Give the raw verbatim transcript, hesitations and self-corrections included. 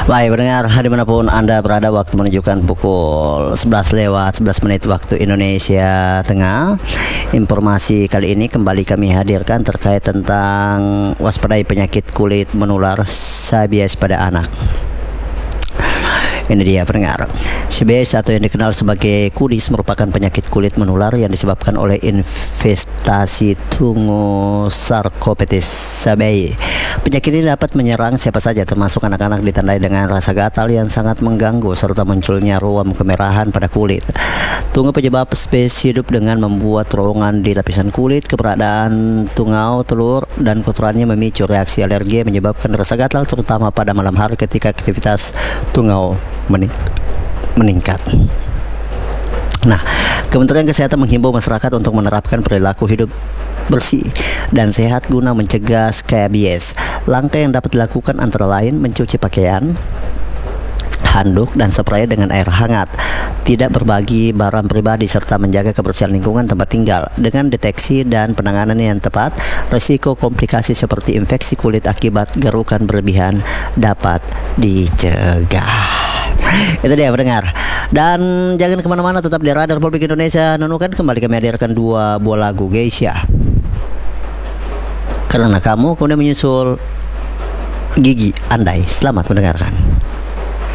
Baik pendengar, dimanapun Anda berada, waktu menunjukkan pukul sebelas lewat sebelas menit waktu Indonesia Tengah. Informasi kali ini kembali kami hadirkan terkait tentang waspadai penyakit kulit menular rabies pada anak. Ini dia pendengar, rabies atau yang dikenal sebagai kudis merupakan penyakit kulit menular yang disebabkan oleh infestasi Tungo Sarcopetes sabaei. Penyakit ini dapat menyerang siapa saja termasuk anak-anak, ditandai dengan rasa gatal yang sangat mengganggu serta munculnya ruam kemerahan pada kulit. Tungau penyebab spesies hidup dengan membuat terowongan di lapisan kulit. Keberadaan tungau telur dan kotorannya memicu reaksi alergi yang menyebabkan rasa gatal terutama pada malam hari ketika aktivitas tungau mening- meningkat. Nah, Kementerian Kesehatan menghimbau masyarakat untuk menerapkan perilaku hidup bersih dan sehat guna mencegah rabies. Langkah yang dapat dilakukan antara lain mencuci pakaian, handuk dan spray dengan air hangat, tidak berbagi barang pribadi serta menjaga kebersihan lingkungan tempat tinggal. Dengan deteksi dan penanganan yang tepat, risiko komplikasi seperti infeksi kulit akibat garukan berlebihan dapat dicegah. Itu dia pendengar. Dan jangan kemana-mana, tetap di Radar Republik Indonesia. Nunukan kembali kami hadirkan dua buah lagu Geisha, Karena Kamu, kemudian menyusul Gigi Andai. Selamat mendengarkan.